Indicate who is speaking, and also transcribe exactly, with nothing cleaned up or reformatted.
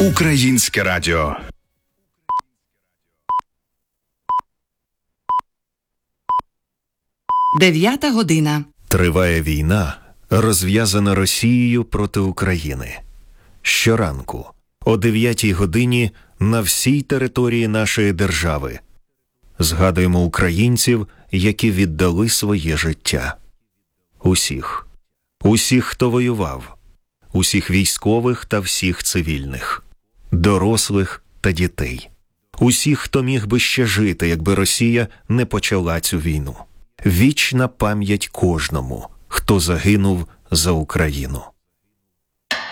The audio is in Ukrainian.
Speaker 1: Українське радіо.
Speaker 2: Дев'ята година.
Speaker 3: Триває війна, розв'язана Росією проти України. Щоранку, о дев'ятій годині, на всій території нашої держави згадуємо українців, які віддали своє життя. Усіх. Усіх, хто воював. Усіх військових та всіх цивільних. Дорослих та дітей. Усіх, хто міг би ще жити, якби Росія не почала цю війну. Вічна пам'ять кожному, хто загинув за Україну.